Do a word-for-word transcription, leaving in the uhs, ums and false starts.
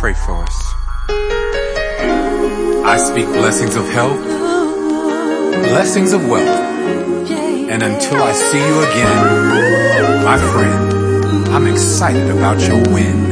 pray for us. I speak blessings of health, blessings of wealth, and until I see you again, my friend, I'm excited about your win.